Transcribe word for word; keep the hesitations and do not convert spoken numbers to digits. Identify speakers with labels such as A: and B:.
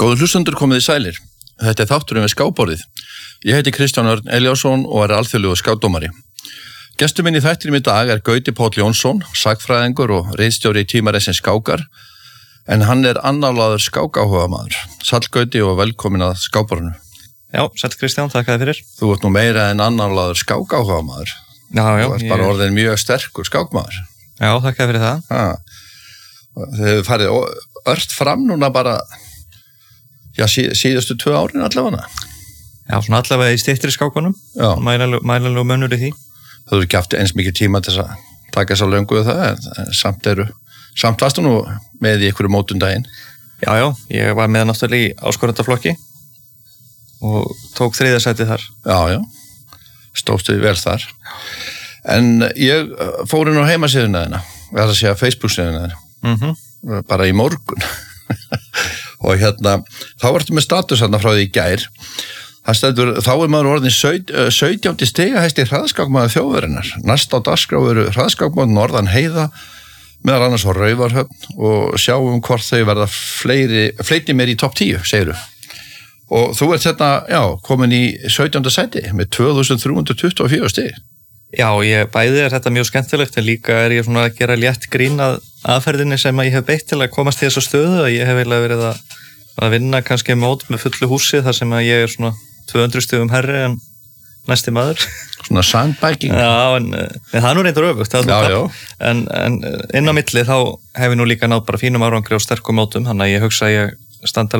A: Góður hlustendur komið í sælir. Þetta er þátturinn við skákborðið. Ég heiti Kristján Örn Elíasson og er alþjóðlegur skákdómari. Gestur minn í þættinum í dag er Gauti Páll Jónsson, sagnfræðingur og ritstjóri í tímaritsins Skákar, en hann er annálaður skákáhugamaður. Sæll Gauti og velkomin að skákborðinu.
B: Já, sæll Kristján, takk fyrir.
A: Þú ert nú meira en annálaður skákáhugamaður.
B: Já, já.
A: Þú ert bara ég... orðin mjög sterkur skákmaður.
B: Já, takk fyrir það.
A: Ha. Þið hefur farið ört fram núna bara, já, sí, síðustu tvö árin allavega.
B: Já, svona allavega í styttri skákunum. Já. Mælanlegu mönnur í því.
A: Það hefur ekki haft eins mikið tíma til að taka þess að löngu við það, en samt eru, samt varstu nú með í einhverju mótundaginn. Já,
B: já, ég var með náttúrulega í áskorandaflokki og tók þriðja sæti þar.
A: Já, já, stóðstu vel þar. En ég fór inn á heimasíðuna þína, það að segja Facebook-síðuna þína, mm-hmm. bara í morgun. Og hérna, þá vartu með status hérna frá því í gær. Það stendur, þá er maður orðin sautjándi stigahæsti hraðskákmaður þjóðarinnar. Næst á dagskrá eru hraðskákmaður norðan heiða, meðal annars á Raufarhöfn, og sjáum hvort þau verða fleiri, fleiti mér í topp tíu, segiru. Og þú ert hérna, já, komin í sautjánda sæti með tvö þúsund þrjú hundruð tuttugu og fjögur stig.
B: Já, ég bæði er þetta mjög skemmtilegt, en líka er ég svona að gera létt grín að aðferðinni sem að ég hef beitt til að komast í þessu stöðu, að ég hef eiginlega verið að, að vinna kannski mót með fullu húsi, þar sem að ég er svona tvö hundruð stigum herri en næsti maður.
A: Svona sandbagging.
B: Já, en, en það er nú reyndar öfugt.
A: Já, já.
B: En, en inn á milli þá hef ég nú líka náð bara fínum árangri og sterkum mótum, þannig að ég hugsa að ég standa